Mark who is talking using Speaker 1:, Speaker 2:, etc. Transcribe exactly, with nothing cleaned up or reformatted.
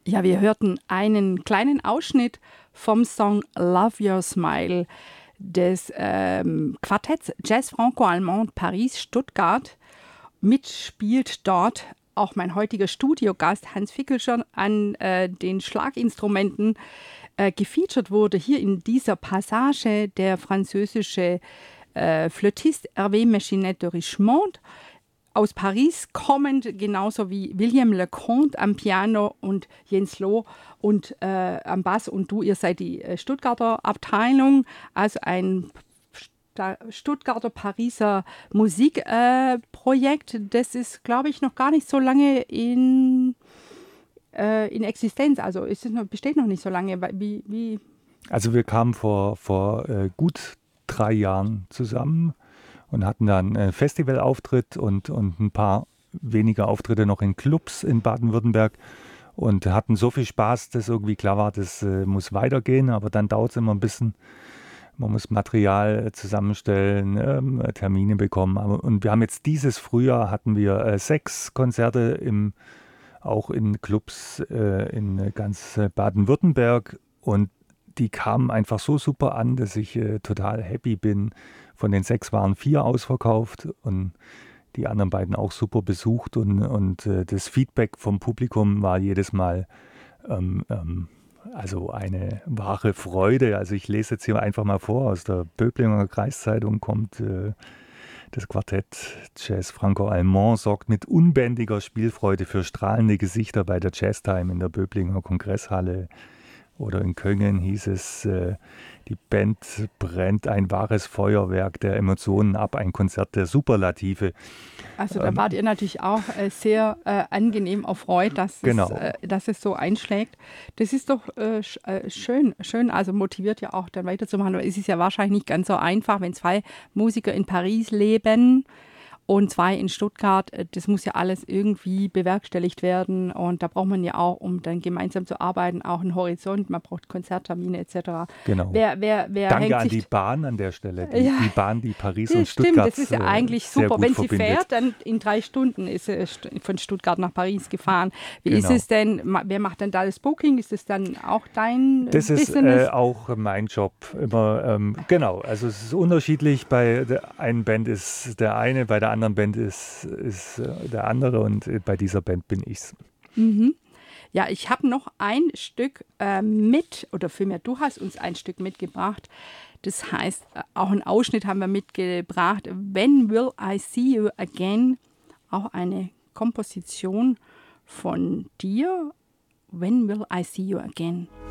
Speaker 1: Ja, wir hörten einen kleinen Ausschnitt vom Song Love Your Smile des ähm, Quartetts Jazz Franco-Allemand Paris-Stuttgart. Mitspielt dort auch mein heutiger Studiogast Hans Fickelschon an äh, den Schlaginstrumenten. Äh, gefeatured wurde hier in dieser Passage der französische äh, Flötist Hervé Mechinet de Richemont, aus Paris kommend, genauso wie William Leconte am Piano und Jens Loh und äh, am Bass. Und du, ihr seid die äh, Stuttgarter Abteilung, also ein Sta- Stuttgarter Pariser Musikprojekt. Äh, das ist, glaube ich, noch gar nicht so lange in, äh, in Existenz. Also ist es noch, besteht noch nicht so lange. Wie, wie?
Speaker 2: Also wir kamen vor, vor äh, gut drei Jahren zusammen und hatten dann einen Festivalauftritt und, und ein paar wenige Auftritte noch in Clubs in Baden-Württemberg und hatten so viel Spaß, dass irgendwie klar war, das äh, muss weitergehen, aber dann dauert es immer ein bisschen. Man muss Material zusammenstellen, ähm, Termine bekommen. Aber, und wir haben jetzt dieses Frühjahr hatten wir äh, sechs Konzerte im, auch in Clubs äh, in ganz Baden-Württemberg und die kamen einfach so super an, dass ich äh, total happy bin. Von den sechs waren vier ausverkauft und die anderen beiden auch super besucht. Und, und äh, das Feedback vom Publikum war jedes Mal ähm, ähm, also eine wahre Freude. Also ich lese jetzt hier einfach mal vor, aus der Böblinger Kreiszeitung kommt äh, das Quartett Jazz Franco-Allemand sorgt mit unbändiger Spielfreude für strahlende Gesichter bei der Jazztime in der Böblinger Kongresshalle. Oder in Köngen hieß es, äh, die Band brennt ein wahres Feuerwerk der Emotionen ab, ein Konzert der Superlative.
Speaker 1: Also da wart ihr natürlich auch äh, sehr äh, angenehm erfreut, dass,
Speaker 2: Genau.
Speaker 1: es, äh, dass es so einschlägt. Das ist doch äh, sch äh, schön, schön, also motiviert ja auch dann weiterzumachen. Aber es ist ja wahrscheinlich nicht ganz so einfach, wenn zwei Musiker in Paris leben und zwei in Stuttgart. Das muss ja alles irgendwie bewerkstelligt werden und da braucht man ja auch, um dann gemeinsam zu arbeiten, auch einen Horizont. Man braucht Konzerttermine et cetera.
Speaker 2: Genau.
Speaker 1: Wer, wer, wer
Speaker 2: Danke
Speaker 1: hängt
Speaker 2: an
Speaker 1: sich
Speaker 2: die Bahn an der Stelle, die,
Speaker 1: Ja,
Speaker 2: die Bahn, die Paris
Speaker 1: das
Speaker 2: und
Speaker 1: stimmt,
Speaker 2: Stuttgart
Speaker 1: das ist ja
Speaker 2: äh,
Speaker 1: eigentlich
Speaker 2: sehr
Speaker 1: super.
Speaker 2: gut
Speaker 1: Wenn sie
Speaker 2: verbindet.
Speaker 1: fährt, dann in drei Stunden ist sie st- von Stuttgart nach Paris gefahren. Wie
Speaker 2: Genau.
Speaker 1: ist es denn, ma- wer macht denn da das Booking? Ist es dann auch dein äh,
Speaker 2: Das ist
Speaker 1: Business?
Speaker 2: äh, auch mein Job. Immer, ähm, genau, also es ist unterschiedlich. Bei der einen Band ist der eine, bei der anderen Band ist, ist äh, der andere und äh, bei dieser Band bin ich's.
Speaker 1: Mhm. Ja, ich habe noch ein Stück äh, mit, oder vielmehr, du hast uns ein Stück mitgebracht. Das heißt, äh, auch einen Ausschnitt haben wir mitgebracht. When Will I See You Again? Auch eine Komposition von dir. When Will I See You Again?